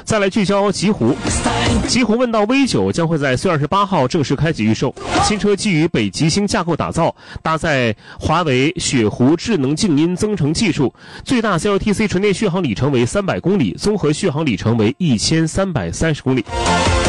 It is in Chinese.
再来聚焦极狐。极狐问道 V9 将会在4月28号正式开启预售。新车基于北极星架构打造，搭载华为雪狐智能静音增程技术，最大 CLTC 纯电续航里程为300公里，综合续航里程为1330公里。